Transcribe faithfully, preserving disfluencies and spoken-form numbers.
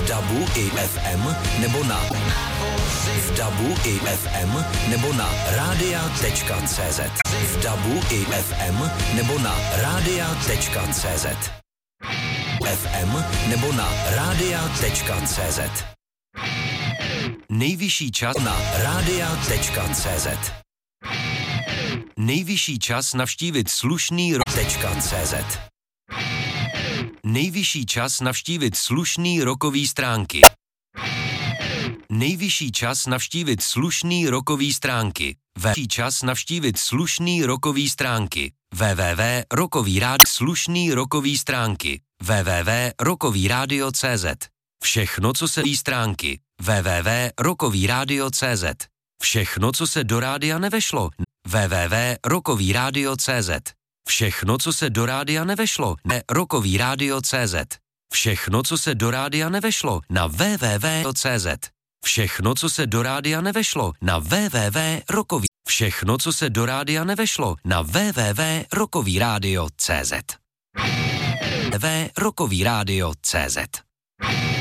V dabu i ef em nebo na v dabu i ef em nebo na rádia tečka cé zet. V dabu i ef em nebo na rádia tečka cé zet. ef em nebo na rádia tečka cé zet. Nejvyšší čas na rádia tečka cé zet. Nejvyšší čas navštívit slušný tečka cé zet. Nejvyšší čas navštívit slušný rokový stránky. Nejvyšší čas navštívit slušný rokový stránky. Nejvyšší čas navštívit slušný rokový stránky. www tečka rokový rád slušný rokový stránky. www tečka rokový rádio tečka cé zet. Všechno, co se ví stránky. www tečka rokový rádio tečka cé zet. Všechno, co se do rádia nevešlo. www tečka rokový rádio tečka cé zet. Všechno, co se do rádia nevešlo. Ne rokový rádio tečka cé zet. Všechno, co se do rádia nevešlo. Na www tečka cé zet. Všechno, co se do rádia nevešlo. Na www tečka rokový. Všechno, co se do rádia nevešlo. Na www tečka rokový rádio tečka cé zet. www tečka rokový rádio tečka cé zet.